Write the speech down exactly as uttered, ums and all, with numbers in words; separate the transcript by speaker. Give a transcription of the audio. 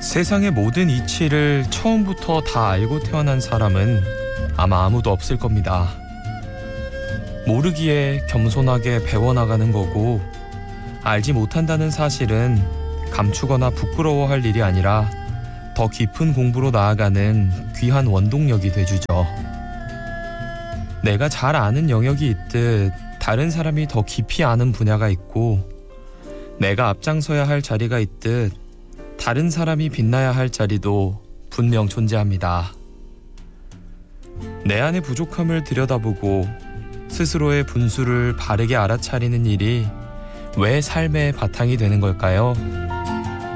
Speaker 1: 세상의 모든 이치를 처음부터 다 알고 태어난 사람은 아마 아무도 없을 겁니다. 모르기에 겸손하게 배워나가는 거고, 알지 못한다는 사실은 감추거나 부끄러워할 일이 아니라 더 깊은 공부로 나아가는 귀한 원동력이 돼주죠. 내가 잘 아는 영역이 있듯 다른 사람이 더 깊이 아는 분야가 있고, 내가 앞장서야 할 자리가 있듯 다른 사람이 빛나야 할 자리도 분명 존재합니다. 내 안의 부족함을 들여다보고 스스로의 분수를 바르게 알아차리는 일이 왜 삶의 바탕이 되는 걸까요?